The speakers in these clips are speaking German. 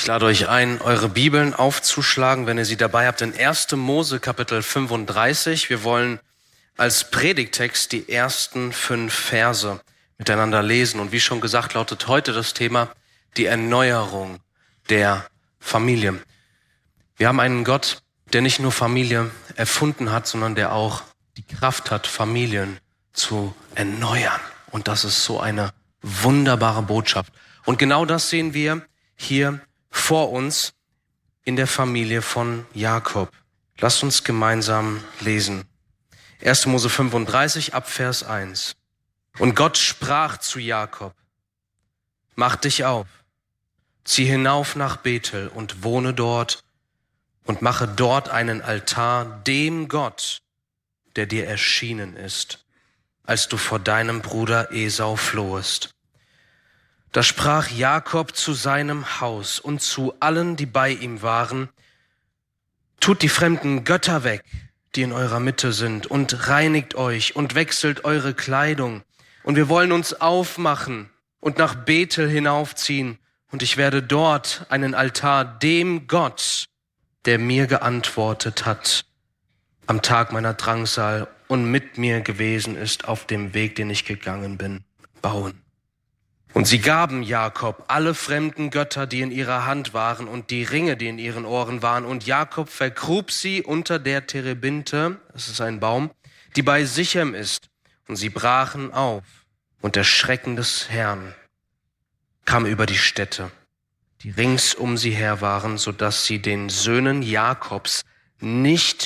lade euch ein, eure Bibeln aufzuschlagen, wenn ihr sie dabei habt, in 1. Mose Kapitel 35. Wir wollen als Predigttext die ersten 5 Verse miteinander lesen. Und wie schon gesagt, lautet heute das Thema die Erneuerung der Familie. Wir haben einen Gott, der nicht nur Familie erfunden hat, sondern der auch die Kraft hat, Familien zu erneuern. Und das ist so eine wunderbare Botschaft. Und genau das sehen wir hier vor uns in der Familie von Jakob. Lasst uns gemeinsam lesen. 1. Mose 35 ab Vers 1. Und Gott sprach zu Jakob: Mach dich auf, zieh hinauf nach Bethel und wohne dort und mache dort einen Altar dem Gott, der dir erschienen ist, als du vor deinem Bruder Esau flohest. Da sprach Jakob zu seinem Haus und zu allen, die bei ihm waren: Tut die fremden Götter weg, die in eurer Mitte sind, und reinigt euch und wechselt eure Kleidung. Und wir wollen uns aufmachen und nach Bethel hinaufziehen, und ich werde dort einen Altar dem Gott, der mir geantwortet hat, am Tag meiner Drangsal und mit mir gewesen ist auf dem Weg, den ich gegangen bin, bauen. Und sie gaben Jakob alle fremden Götter, die in ihrer Hand waren, und die Ringe, die in ihren Ohren waren. Und Jakob vergrub sie unter der Terebinte, das ist ein Baum, die bei Sichem ist. Und sie brachen auf. Und der Schrecken des Herrn kam über die Städte, die rings um sie her waren, sodass sie den Söhnen Jakobs nicht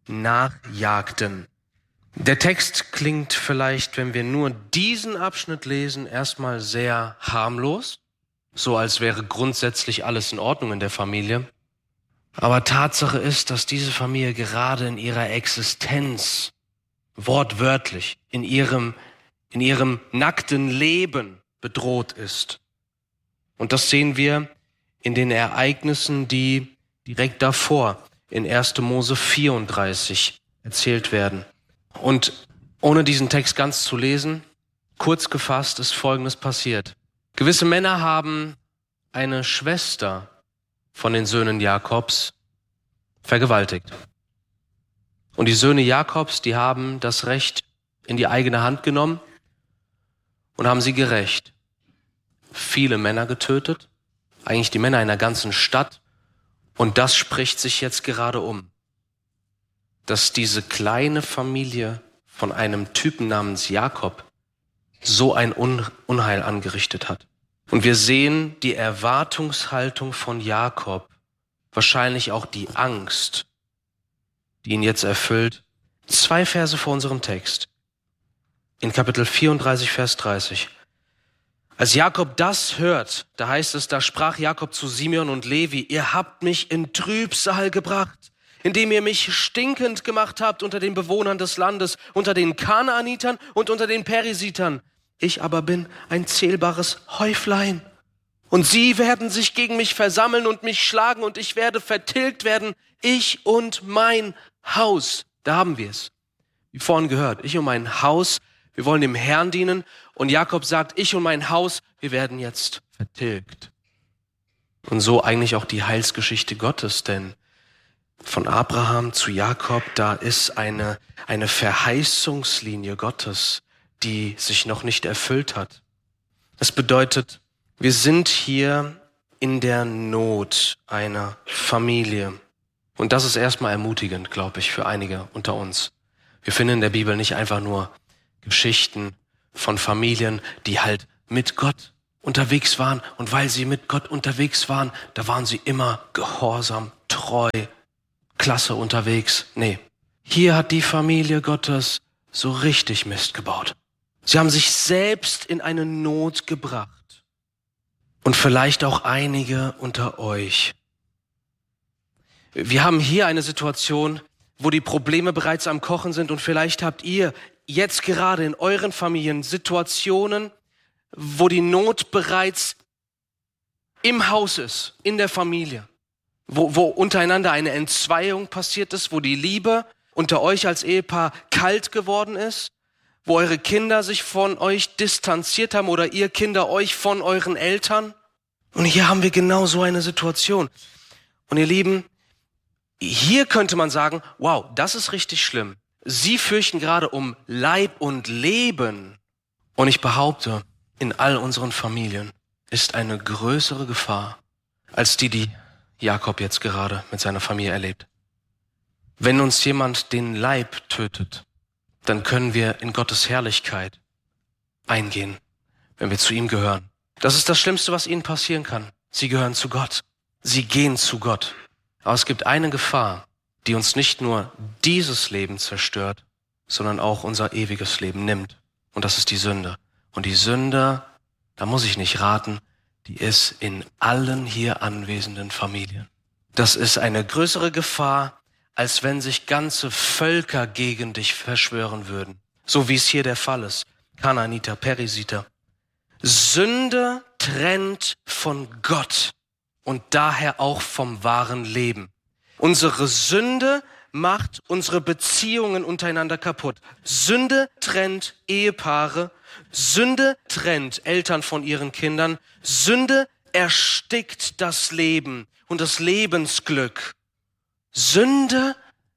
nachjagten. Der Text klingt vielleicht, wenn wir nur diesen Abschnitt lesen, erstmal sehr harmlos, so als wäre grundsätzlich alles in Ordnung in der Familie. Aber Tatsache ist, dass diese Familie gerade in ihrer Existenz, wortwörtlich, in ihrem nackten Leben bedroht ist. Und das sehen wir in den Ereignissen, die direkt davor in 1. Mose 34 erzählt werden. Und ohne diesen Text ganz zu lesen, kurz gefasst ist Folgendes passiert. Gewisse Männer haben eine Schwester von den Söhnen Jakobs vergewaltigt. Und die Söhne Jakobs, die haben das Recht in die eigene Hand genommen und haben sie gerächt. Viele Männer getötet, eigentlich die Männer einer ganzen Stadt. Und das spricht sich jetzt gerade um, dass diese kleine Familie von einem Typen namens Jakob so ein Unheil angerichtet hat. Und wir sehen die Erwartungshaltung von Jakob, wahrscheinlich auch die Angst, die ihn jetzt erfüllt. 2 Verse vor unserem Text, in Kapitel 34, Vers 30. Als Jakob das hört, da heißt es, da sprach Jakob zu Simeon und Levi: Ihr habt mich in Trübsal gebracht, indem ihr mich stinkend gemacht habt unter den Bewohnern des Landes, unter den Kanaanitern und unter den Perisitern. Ich aber bin ein zählbares Häuflein. Und sie werden sich gegen mich versammeln und mich schlagen, und ich werde vertilgt werden, ich und mein Haus. Da haben wir es. Wie vorhin gehört, ich und mein Haus, wir wollen dem Herrn dienen. Und Jakob sagt, ich und mein Haus, wir werden jetzt vertilgt. Und so eigentlich auch die Heilsgeschichte Gottes, denn von Abraham zu Jakob, da ist eine Verheißungslinie Gottes, die sich noch nicht erfüllt hat. Das bedeutet, wir sind hier in der Not einer Familie. Und das ist erstmal ermutigend, glaube ich, für einige unter uns. Wir finden in der Bibel nicht einfach nur Geschichten von Familien, die halt mit Gott unterwegs waren. Und weil sie mit Gott unterwegs waren, da waren sie immer gehorsam, treu, klasse unterwegs. Nee, hier hat die Familie Gottes so richtig Mist gebaut. Sie haben sich selbst in eine Not gebracht. Und vielleicht auch einige unter euch. Wir haben hier eine Situation, wo die Probleme bereits am Kochen sind, und vielleicht habt ihr jetzt gerade in euren Familien Situationen, wo die Not bereits im Haus ist, in der Familie, wo untereinander eine Entzweiung passiert ist, wo die Liebe unter euch als Ehepaar kalt geworden ist, wo eure Kinder sich von euch distanziert haben oder ihr Kinder euch von euren Eltern. Und hier haben wir genau so eine Situation. Und ihr Lieben, hier könnte man sagen, wow, das ist richtig schlimm. Sie fürchten gerade um Leib und Leben. Und ich behaupte, in all unseren Familien ist eine größere Gefahr, als die Jakob jetzt gerade mit seiner Familie erlebt. Wenn uns jemand den Leib tötet, dann können wir in Gottes Herrlichkeit eingehen, wenn wir zu ihm gehören. Das ist das Schlimmste, was ihnen passieren kann. Sie gehören zu Gott. Sie gehen zu Gott. Aber es gibt eine Gefahr, die uns nicht nur dieses Leben zerstört, sondern auch unser ewiges Leben nimmt. Und das ist die Sünde. Und die Sünde, da muss ich nicht raten, die ist in allen hier anwesenden Familien. Das ist eine größere Gefahr, als wenn sich ganze Völker gegen dich verschwören würden. So wie es hier der Fall ist. Kanaaniter, Perisiter. Sünde trennt von Gott und daher auch vom wahren Leben. Unsere Sünde macht unsere Beziehungen untereinander kaputt. Sünde trennt Ehepaare. Sünde trennt Eltern von ihren Kindern. Sünde erstickt das Leben und das Lebensglück. Sünde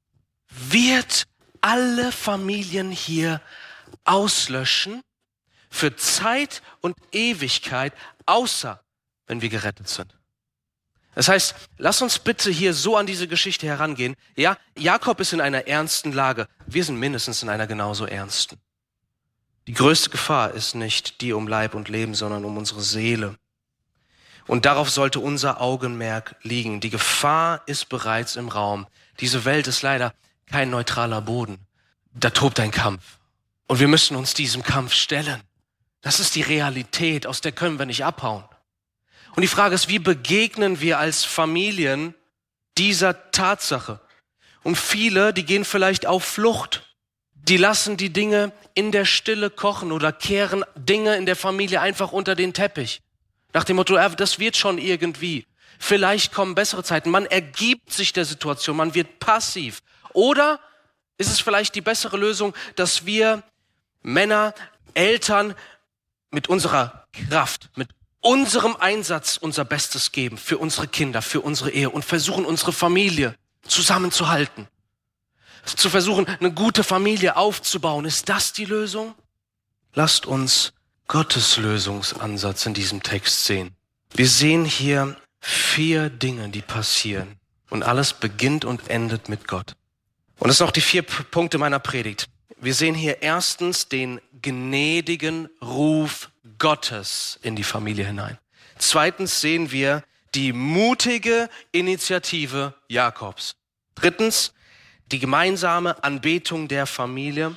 wird alle Familien hier auslöschen für Zeit und Ewigkeit, außer wenn wir gerettet sind. Das heißt, lass uns bitte hier so an diese Geschichte herangehen. Ja, Jakob ist in einer ernsten Lage. Wir sind mindestens in einer genauso ernsten. Die größte Gefahr ist nicht die um Leib und Leben, sondern um unsere Seele. Und darauf sollte unser Augenmerk liegen. Die Gefahr ist bereits im Raum. Diese Welt ist leider kein neutraler Boden. Da tobt ein Kampf. Und wir müssen uns diesem Kampf stellen. Das ist die Realität, aus der können wir nicht abhauen. Und die Frage ist, wie begegnen wir als Familien dieser Tatsache? Und viele, die gehen vielleicht auf Flucht. Die lassen die Dinge in der Stille kochen oder kehren Dinge in der Familie einfach unter den Teppich. Nach dem Motto, das wird schon irgendwie. Vielleicht kommen bessere Zeiten. Man ergibt sich der Situation, man wird passiv. Oder ist es vielleicht die bessere Lösung, dass wir Männer, Eltern mit unserer Kraft, mit unserem Einsatz unser Bestes geben für unsere Kinder, für unsere Ehe und versuchen, unsere Familie zusammenzuhalten. Zu versuchen, eine gute Familie aufzubauen. Ist das die Lösung? Lasst uns Gottes Lösungsansatz in diesem Text sehen. Wir sehen hier 4 Dinge, die passieren. Und alles beginnt und endet mit Gott. Und das sind auch die 4 Punkte meiner Predigt. Wir sehen hier erstens den gnädigen Ruf Gottes in die Familie hinein. Zweitens sehen wir die mutige Initiative Jakobs. Drittens die gemeinsame Anbetung der Familie.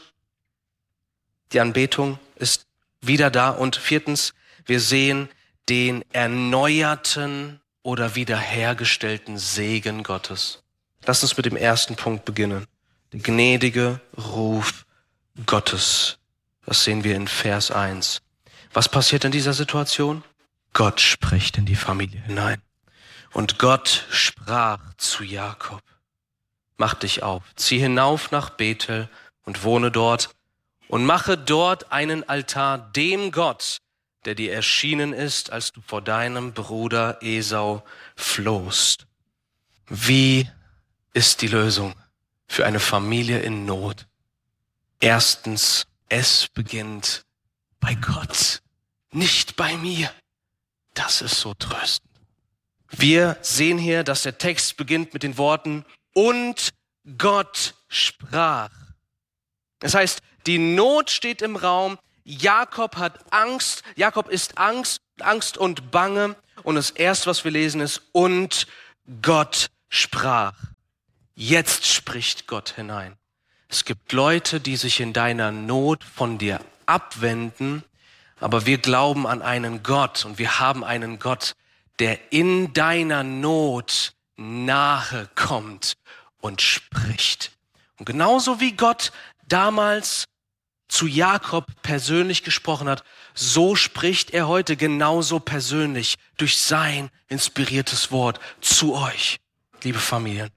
Die Anbetung ist wieder da. Und viertens, wir sehen den erneuerten oder wiederhergestellten Segen Gottes. Lass uns mit dem ersten Punkt beginnen. Der gnädige Ruf Gottes. Das sehen wir in Vers 1. Was passiert in dieser Situation? Gott spricht in die Familie hinein. Und Gott sprach zu Jakob: Mach dich auf, zieh hinauf nach Bethel und wohne dort und mache dort einen Altar dem Gott, der dir erschienen ist, als du vor deinem Bruder Esau flohst. Wie ist die Lösung für eine Familie in Not? Erstens, es beginnt bei Gott, nicht bei mir. Das ist so tröstend. Wir sehen hier, dass der Text beginnt mit den Worten: Und Gott sprach. Das heißt, die Not steht im Raum. Jakob hat Angst. Jakob ist Angst und Bange. Und das Erste, was wir lesen, ist: Und Gott sprach. Jetzt spricht Gott hinein. Es gibt Leute, die sich in deiner Not von dir abwenden, aber wir glauben an einen Gott und wir haben einen Gott, der in deiner Not nahe kommt und spricht. Und genauso wie Gott damals zu Jakob persönlich gesprochen hat, so spricht er heute genauso persönlich durch sein inspiriertes Wort zu euch, liebe Familien.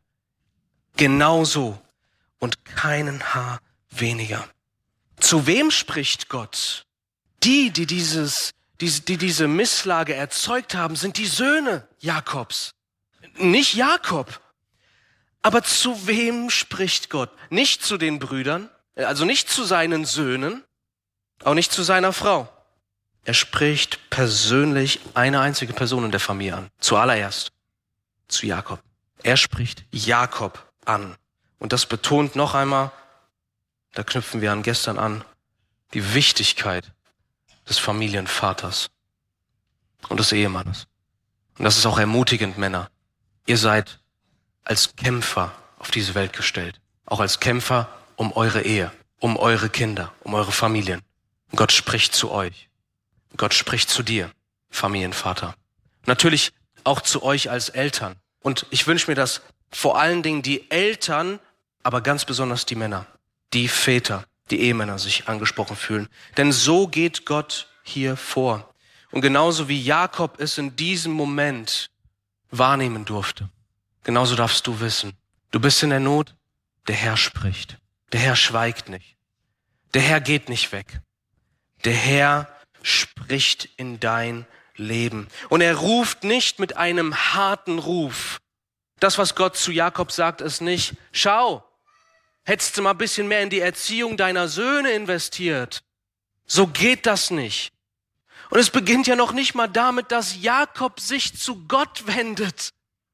Genauso und keinen Haar weniger. Zu wem spricht Gott? Die die diese Misslage erzeugt haben, sind die Söhne Jakobs. Nicht Jakob. Aber zu wem spricht Gott? Nicht zu den Brüdern, also nicht zu seinen Söhnen, auch nicht zu seiner Frau. Er spricht persönlich eine einzige Person in der Familie an. Zuallererst zu Jakob. Er spricht Jakob an. Und das betont noch einmal, da knüpfen wir an gestern an, die Wichtigkeit des Familienvaters und des Ehemannes. Und das ist auch ermutigend, Männer. Ihr seid als Kämpfer auf diese Welt gestellt. Auch als Kämpfer um eure Ehe, um eure Kinder, um eure Familien. Und Gott spricht zu euch. Gott spricht zu dir, Familienvater. Natürlich auch zu euch als Eltern. Und ich wünsche mir, dass vor allen Dingen die Eltern, aber ganz besonders die Männer, die Väter, die Ehemänner sich angesprochen fühlen. Denn so geht Gott hier vor. Und genauso wie Jakob es in diesem Moment wahrnehmen durfte, genauso darfst du wissen, du bist in der Not, der Herr spricht. Der Herr schweigt nicht. Der Herr geht nicht weg. Der Herr spricht in dein Leben. Und er ruft nicht mit einem harten Ruf. Das, was Gott zu Jakob sagt, ist nicht, schau, hättest du mal ein bisschen mehr in die Erziehung deiner Söhne investiert. So geht das nicht. Und es beginnt ja noch nicht mal damit, dass Jakob sich zu Gott wendet.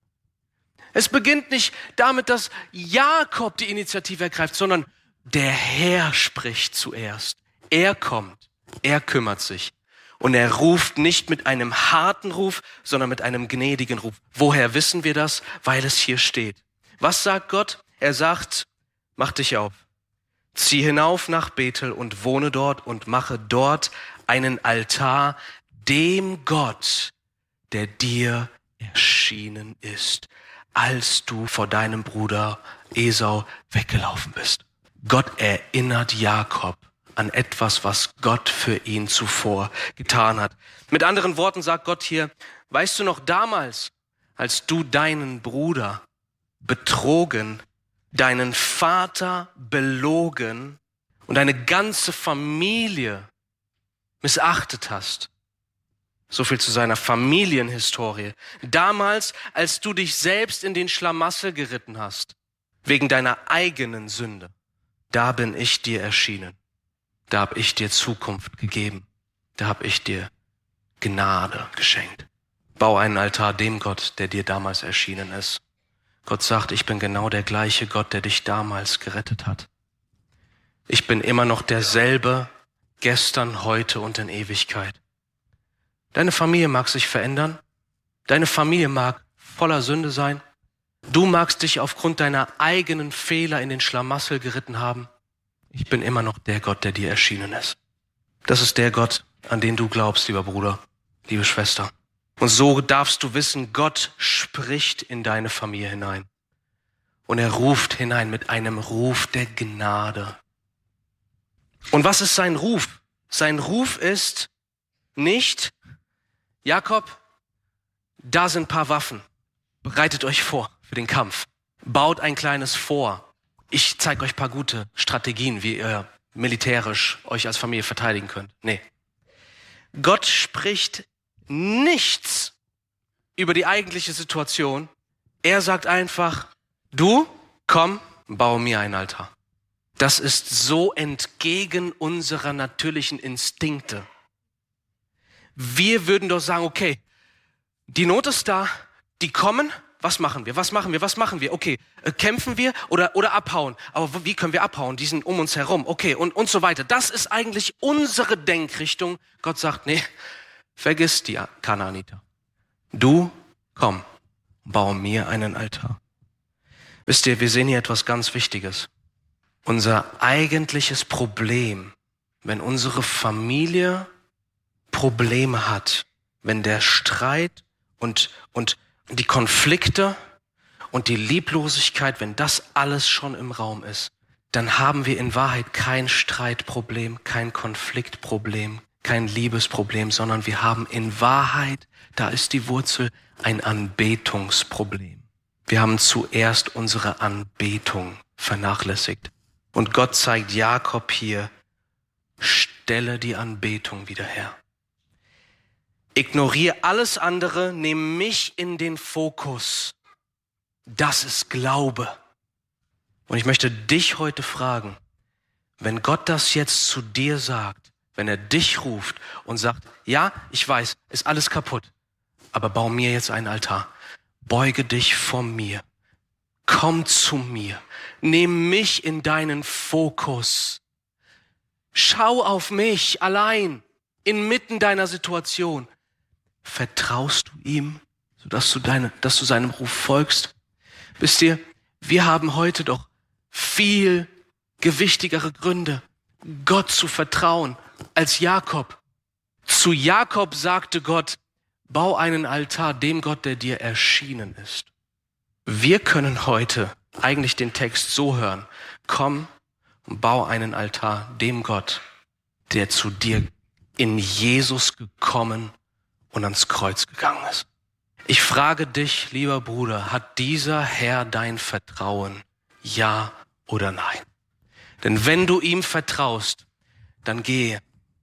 Es beginnt nicht damit, dass Jakob die Initiative ergreift, sondern der Herr spricht zuerst. Er kommt, er kümmert sich. Und er ruft nicht mit einem harten Ruf, sondern mit einem gnädigen Ruf. Woher wissen wir das? Weil es hier steht. Was sagt Gott? Er sagt, mach dich auf, zieh hinauf nach Bethel und wohne dort und mache dort einen Altar dem Gott, der dir erschienen ist, als du vor deinem Bruder Esau weggelaufen bist. Gott erinnert Jakob an etwas, was Gott für ihn zuvor getan hat. Mit anderen Worten sagt Gott hier, weißt du noch damals, als du deinen Bruder betrogen, deinen Vater belogen und deine ganze Familie missachtet hast? So viel zu seiner Familienhistorie. Damals, als du dich selbst in den Schlamassel geritten hast, wegen deiner eigenen Sünde, da bin ich dir erschienen. Da habe ich dir Zukunft gegeben. Da habe ich dir Gnade geschenkt. Bau einen Altar dem Gott, der dir damals erschienen ist. Gott sagt, ich bin genau der gleiche Gott, der dich damals gerettet hat. Ich bin immer noch derselbe, gestern, heute und in Ewigkeit. Deine Familie mag sich verändern. Deine Familie mag voller Sünde sein. Du magst dich aufgrund deiner eigenen Fehler in den Schlamassel geritten haben. Ich bin immer noch der Gott, der dir erschienen ist. Das ist der Gott, an den du glaubst, lieber Bruder, liebe Schwester. Und so darfst du wissen, Gott spricht in deine Familie hinein. Und er ruft hinein mit einem Ruf der Gnade. Und was ist sein Ruf? Sein Ruf ist nicht, Jakob, da sind ein paar Waffen. Bereitet euch vor für den Kampf. Baut ein kleines Fort. Ich zeige euch ein paar gute Strategien, wie ihr militärisch euch als Familie verteidigen könnt. Nee. Gott spricht nichts über die eigentliche Situation. Er sagt einfach, du, komm, baue mir einen Altar. Das ist so entgegen unserer natürlichen Instinkte. Wir würden doch sagen, okay, die Not ist da, die kommen, was machen wir? Okay, kämpfen wir oder abhauen? Aber wie können wir abhauen? Die sind um uns herum. Okay, und so weiter. Das ist eigentlich unsere Denkrichtung. Gott sagt, nee, vergiss die Kanaaniter. Du, komm, baue mir einen Altar. Wisst ihr, wir sehen hier etwas ganz Wichtiges. Unser eigentliches Problem, wenn unsere Familie Probleme hat, wenn der Streit und die Konflikte und die Lieblosigkeit, wenn das alles schon im Raum ist, dann haben wir in Wahrheit kein Streitproblem, kein Konfliktproblem, kein Liebesproblem, sondern wir haben in Wahrheit, da ist die Wurzel, ein Anbetungsproblem. Wir haben zuerst unsere Anbetung vernachlässigt. Und Gott zeigt Jakob hier, stelle die Anbetung wieder her. Ignoriere alles andere, nimm mich in den Fokus. Das ist Glaube. Und ich möchte dich heute fragen, wenn Gott das jetzt zu dir sagt, wenn er dich ruft und sagt, ja, ich weiß, ist alles kaputt, aber bau mir jetzt einen Altar. Beuge dich vor mir. Komm zu mir. Nimm mich in deinen Fokus. Schau auf mich allein, inmitten deiner Situation. Vertraust du ihm, sodass du seinem Ruf folgst? Wisst ihr, wir haben heute doch viel gewichtigere Gründe, Gott zu vertrauen, als Jakob. Zu Jakob sagte Gott, bau einen Altar dem Gott, der dir erschienen ist. Wir können heute eigentlich den Text so hören, komm und bau einen Altar dem Gott, der zu dir in Jesus gekommen und ans Kreuz gegangen ist. Ich frage dich, lieber Bruder, hat dieser Herr dein Vertrauen? Ja oder nein? Denn wenn du ihm vertraust, dann gehe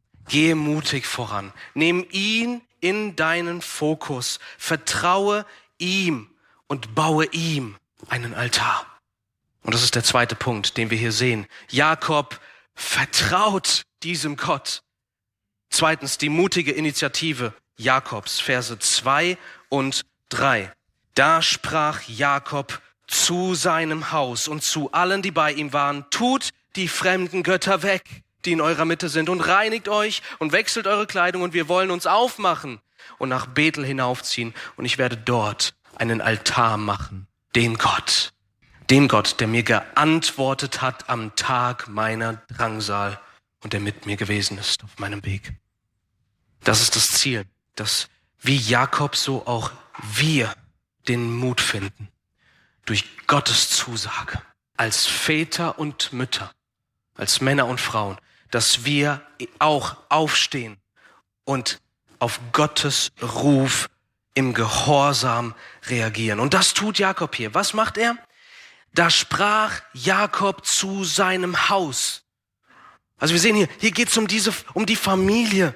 mutig voran. Nimm ihn in deinen Fokus. Vertraue ihm und baue ihm einen Altar. Und das ist der zweite Punkt, den wir hier sehen. Jakob vertraut diesem Gott. Zweitens, die mutige Initiative Jakobs, Verse 2 und 3. Da sprach Jakob zu seinem Haus und zu allen, die bei ihm waren, tut die fremden Götter weg, die in eurer Mitte sind, und reinigt euch und wechselt eure Kleidung, und wir wollen uns aufmachen und nach Bethel hinaufziehen, und ich werde dort einen Altar machen, dem Gott, der mir geantwortet hat am Tag meiner Drangsal und der mit mir gewesen ist auf meinem Weg. Das ist das Ziel, dass wie Jakob so auch wir den Mut finden, durch Gottes Zusage, als Väter und Mütter, als Männer und Frauen, dass wir auch aufstehen und auf Gottes Ruf im Gehorsam reagieren. Und das tut Jakob hier. Was macht er? Da sprach Jakob zu seinem Haus. Also wir sehen hier geht es um die Familie.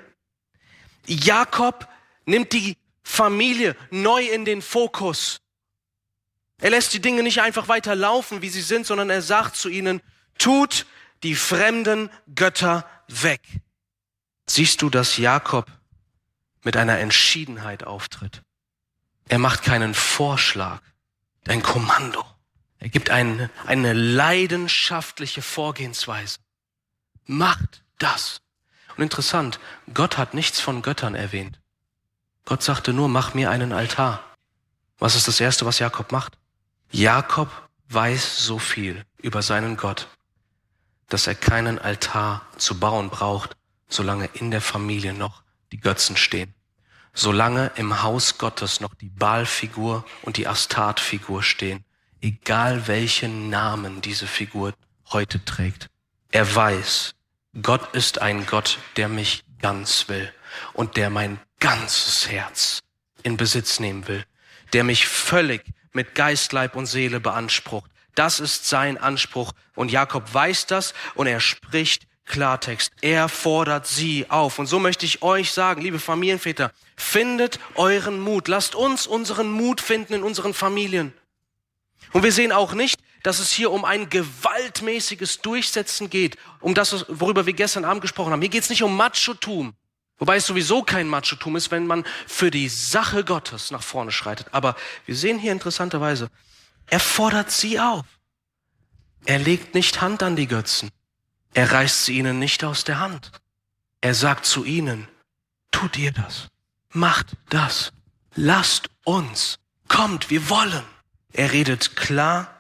Jakob nimmt die Familie neu in den Fokus. Er lässt die Dinge nicht einfach weiter laufen, wie sie sind, sondern er sagt zu ihnen, tut die fremden Götter weg. Siehst du, dass Jakob mit einer Entschiedenheit auftritt? Er macht keinen Vorschlag, ein Kommando. Er gibt eine leidenschaftliche Vorgehensweise. Macht das. Und interessant, Gott hat nichts von Göttern erwähnt. Gott sagte nur, mach mir einen Altar. Was ist das Erste, was Jakob macht? Jakob weiß so viel über seinen Gott, dass er keinen Altar zu bauen braucht, solange in der Familie noch die Götzen stehen. Solange im Haus Gottes noch die Baal-Figur und die Astat-Figur stehen, egal welchen Namen diese Figur heute trägt. Er weiß, Gott ist ein Gott, der mich ganz will und der mein ganzes Herz in Besitz nehmen will, der mich völlig mit Geist, Leib und Seele beansprucht. Das ist sein Anspruch und Jakob weiß das und er spricht Klartext. Er fordert sie auf. Und so möchte ich euch sagen, liebe Familienväter, findet euren Mut. Lasst uns unseren Mut finden in unseren Familien. Und wir sehen auch nicht, dass es hier um ein gewaltmäßiges Durchsetzen geht, um das, worüber wir gestern Abend gesprochen haben. Hier geht es nicht um Machotum, wobei es sowieso kein Machotum ist, wenn man für die Sache Gottes nach vorne schreitet. Aber wir sehen hier interessanterweise, er fordert sie auf. Er legt nicht Hand an die Götzen. Er reißt sie ihnen nicht aus der Hand. Er sagt zu ihnen, tut ihr das, macht das, lasst uns, kommt, wir wollen. Er redet klar